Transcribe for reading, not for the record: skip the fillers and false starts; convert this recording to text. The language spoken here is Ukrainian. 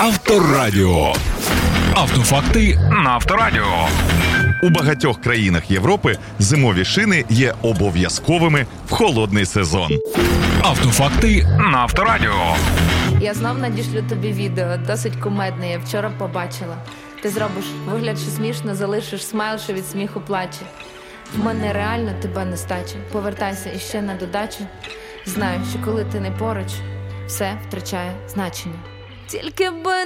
Авторадіо. Автофакти на Авторадіо. У багатьох країнах Європи зимові шини є обов'язковими в холодний сезон. Автофакти на Авторадіо. Я знов надішлю тобі відео, досить кумедне, я вчора побачила. Ти зробиш вигляд, що смішно, залишиш смайл, що від сміху плаче. В мене реально тебе нестача. Повертайся іще на додачу. Знаю, що коли ти не поруч, все втрачає значення. Тільки би